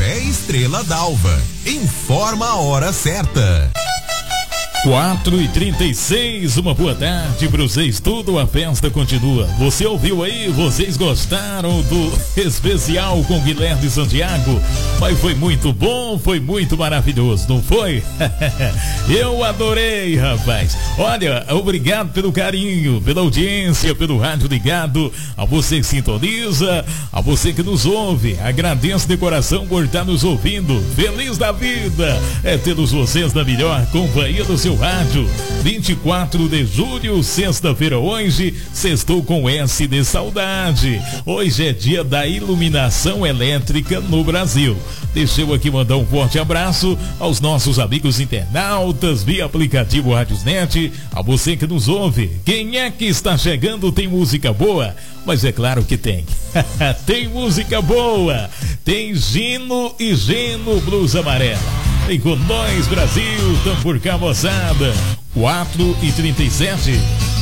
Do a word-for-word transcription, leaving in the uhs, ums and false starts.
Café Estrela d'Alva. Informa a hora certa. quatro e trinta e seis, uma boa tarde para vocês, tudo, a festa continua. Você ouviu aí? Vocês gostaram do especial com Guilherme Santiago? Mas foi muito bom, foi muito maravilhoso, não foi? Eu adorei, rapaz. Olha, obrigado pelo carinho, pela audiência, pelo rádio ligado, a você que sintoniza, a você que nos ouve. Agradeço de coração por estar nos ouvindo. Feliz da vida é termos vocês na melhor companhia do seu rádio. vinte e quatro de julho, sexta-feira hoje, sextou com S de saudade. Hoje é dia da iluminação elétrica no Brasil. Deixa eu aqui mandar um forte abraço aos nossos amigos internautas via aplicativo Radiosnet, a você que nos ouve. Quem é que está chegando? Tem música boa? Mas é claro que tem. Tem música boa. Tem Gino e Geno Blusa Amarela. Vem com nós, Brasil, tamo por cá, moçada. quatro e trinta e sete.